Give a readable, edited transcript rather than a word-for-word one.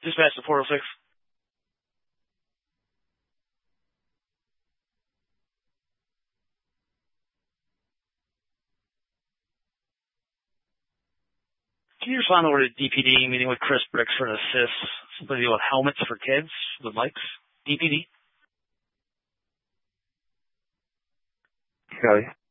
Dispatch to 406. Can you respond over to DPD meeting with Chris Bricks for an assist? Something to do with helmets for kids with mics? DPD? Okay.